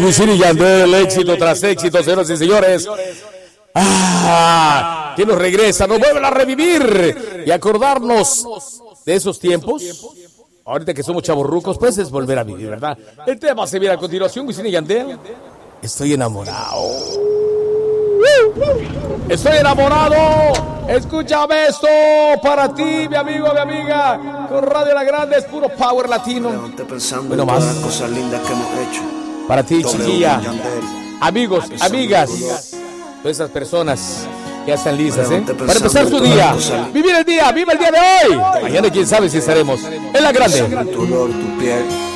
Wisin y Yandel, éxito tras éxito, señoras y señores. Que nos regresa, nos vuelven a revivir y acordarnos de esos tiempos. Ahorita que somos chavorrucos, pues es volver a vivir, ¿verdad? El tema se viene a continuación, Wisin y Yandel. Estoy enamorado. Estoy enamorado. Escúchame esto para ti, mi amigo, mi amiga. Con Radio La Grande es puro power latino. Bueno, más cosas lindas que hemos hecho. para ti, chiquilla. Amigos, amigas, todas esas personas que ya están listas, para empezar su día. Vivir el día, viva el día de hoy. Mañana quién sabe si estaremos en La Grande. Tu olor, tu piel.